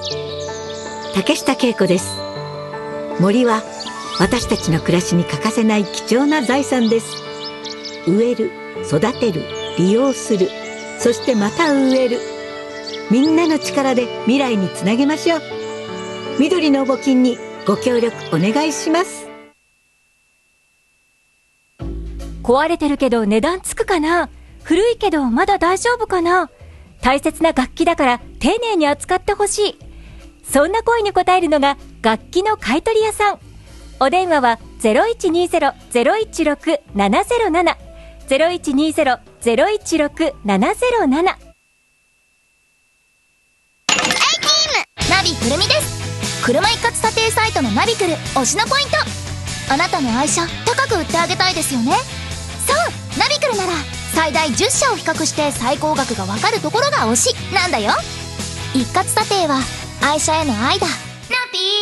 竹下恵子です。森は私たちの暮らしに欠かせない貴重な財産です。植える、育てる、利用する、そしてまた植える。みんなの力で未来につなげましょう。緑の募金にご協力お願いします。 壊れてるけど値段つくかな、古いけどまだ大丈夫かな、大切な楽器だから丁寧に扱ってほしい。そんな声に応えるのが楽器の買取屋さん。お電話は 0120-016-707 0120-016-707。 ナビくるみです。車一括査定サイトのナビくる推しのポイント。あなたの愛車高く売ってあげたいですよね。そう、ナビくるなら最大10社を比較して最高額がわかるところが推しなんだよ。一括査定は愛車への愛だ。ナビ